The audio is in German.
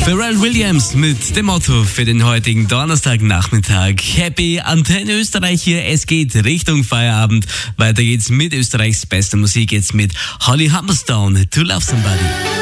Pharrell Williams mit dem Motto für den heutigen Donnerstagnachmittag. Happy Antenne Österreich hier. Es geht Richtung Feierabend. Weiter geht's mit Österreichs bester Musik. Jetzt mit Holly Humberstone, To Love Somebody.